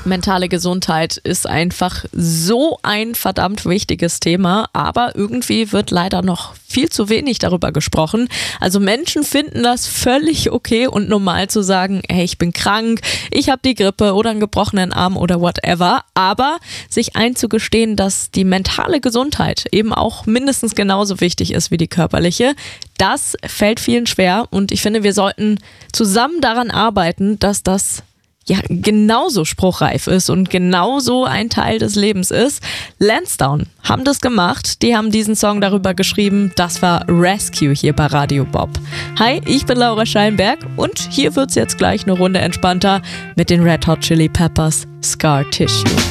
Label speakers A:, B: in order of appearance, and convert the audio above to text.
A: Mentale Gesundheit ist einfach so ein verdammt wichtiges Thema, aber irgendwie wird leider noch viel zu wenig darüber gesprochen. Also Menschen finden das völlig okay und normal zu sagen, hey, ich bin krank, ich habe die Grippe oder einen gebrochenen Arm oder whatever, aber sich einzugestehen, dass die mentale Gesundheit eben auch mindestens genauso wichtig ist wie die körperliche, das fällt vielen schwer und ich finde, wir sollten zusammen daran arbeiten, dass das genauso spruchreif ist und genauso ein Teil des Lebens ist. Lansdowne haben das gemacht. Die haben diesen Song darüber geschrieben. Das war Rescue hier bei Radio Bob. Hi, ich bin Laura Scheinberg und hier wird's jetzt gleich eine Runde entspannter mit den Red Hot Chili Peppers Scar Tissue.